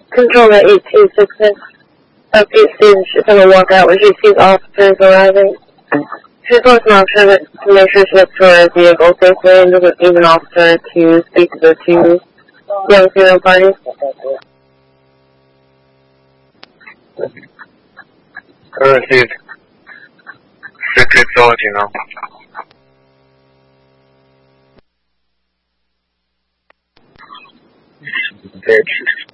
Control at 8266. Update students should have a walkout when she sees officers arriving. She reports an officer to make sure she gets to her vehicle safely and doesn't need an officer to speak to the two young female parties. Received. Secret Authority now. Dead.